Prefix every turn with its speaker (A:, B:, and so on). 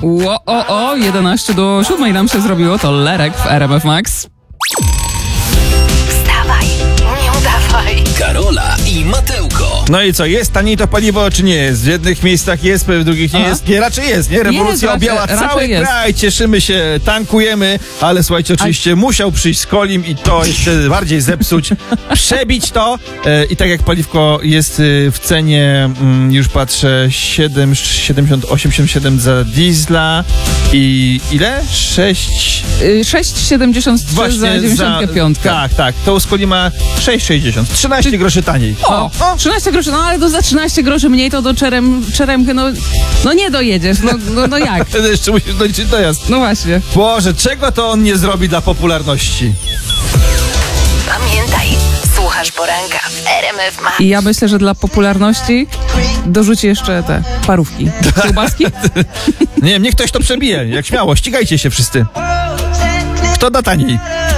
A: O, 11:07 nam się zrobiło, to Lerek w RMF Max.
B: Wstawaj, nie udawaj.
C: Karola i Matełko.
D: No i co, jest taniej to paliwo, czy nie jest? W jednych miejscach jest, w drugich nie jest. Nie, raczej jest, nie? Rewolucja
A: Jest,
D: objęła
A: raczej
D: cały
A: jest.
D: kraj, cieszymy się, tankujemy, ale słuchajcie, oczywiście musiał przyjść z Kolim i to jeszcze bardziej zepsuć, przebić to i tak jak paliwko jest w cenie, już patrzę, 78,77 za diesla i ile?
A: 6,73 za 95.
D: Tak, to z Coli ma 6,60, 13 groszy taniej.
A: O, 13 groszy, no ale to za 13 groszy mniej to do Czeremchy, no nie dojedziesz, no jak?
D: Wtedy jeszcze musisz doliczyć dojazd.
A: No właśnie.
D: Boże, czego to on nie zrobi dla popularności?
B: Pamiętaj, słuchasz poranka w RMF Max.
A: I ja myślę, że dla popularności dorzuci jeszcze te parówki. Kiełbaski?
D: Nie wiem, niech ktoś to przebije, jak śmiało, ścigajcie się wszyscy. Kto da taniej?